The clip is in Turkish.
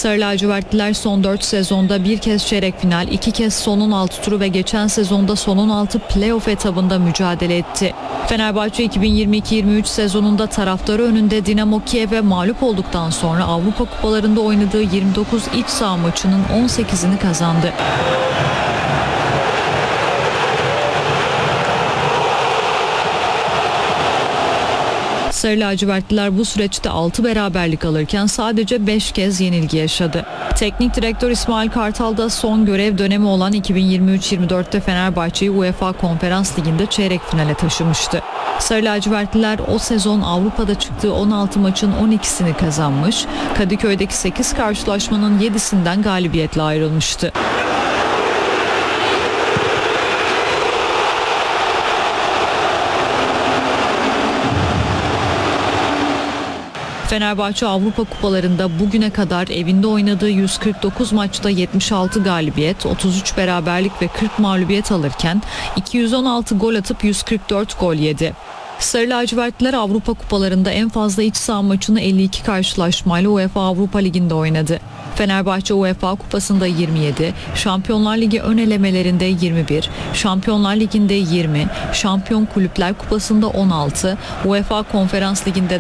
Sarı lacivertliler son 4 sezonda bir kez çeyrek final, 2 kez son 16 turu ve geçen sezonda son 16 playoff etabında mücadele etti. Fenerbahçe 2022-23 sezonunda taraftarı önünde Dinamo Kiev'e mağlup olduktan sonra Avrupa Kupalarında oynadığı 29 iç saha maçının 18'ini kazandı. Sarı lacivertliler bu süreçte 6 beraberlik alırken sadece 5 kez yenilgi yaşadı. Teknik direktör İsmail Kartal da son görev dönemi olan 2023-24'te Fenerbahçe'yi UEFA Konferans Ligi'nde çeyrek finale taşımıştı. Sarı lacivertliler o sezon Avrupa'da çıktığı 16 maçın 12'sini kazanmış, Kadıköy'deki 8 karşılaşmanın 7'sinden galibiyetle ayrılmıştı. Fenerbahçe Avrupa Kupalarında bugüne kadar evinde oynadığı 149 maçta 76 galibiyet, 33 beraberlik ve 40 mağlubiyet alırken 216 gol atıp 144 gol yedi. Sarı lacivertliler Avrupa Kupalarında en fazla iç saha maçını 52 karşılaşmayla UEFA Avrupa Ligi'nde oynadı. Fenerbahçe UEFA Kupası'nda 27, Şampiyonlar Ligi ön elemelerinde 21, Şampiyonlar Ligi'nde 20, Şampiyon Kulüpler Kupası'nda 16, UEFA Konferans Ligi'nde